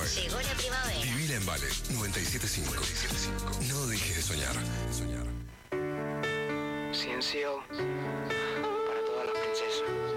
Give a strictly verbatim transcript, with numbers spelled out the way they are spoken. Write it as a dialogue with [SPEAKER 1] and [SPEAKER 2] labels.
[SPEAKER 1] primavera.
[SPEAKER 2] Llegó la primavera.
[SPEAKER 1] Vivila en Vale noventa y siete punto cinco. No dejes de soñar.
[SPEAKER 3] Ciencio para todas las princesas.